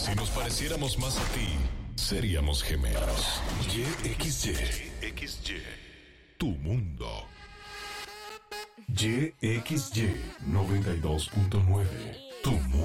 Si nos pareciéramos más a ti, seríamos gemelos. YXY. Tu mundo. YXY 92.9. Tu mundo.